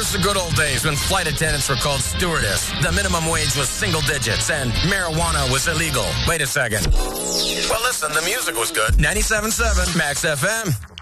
the good old days when flight attendants were called stewardess, the minimum wage was single digits, and marijuana was illegal. Wait a second. Well, listen, the music was good. 97.7 Max FM.